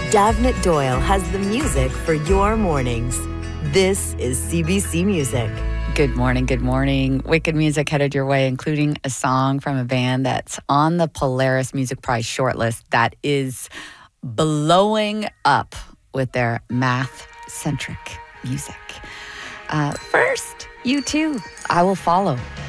Davnit Doyle has the music for your mornings. This is CBC Music. Good morning, good morning. Wicked music headed your way, including a song from a band that's on the Polaris Music Prize shortlist that is blowing up with their math-centric music. First, U2, I Will Follow.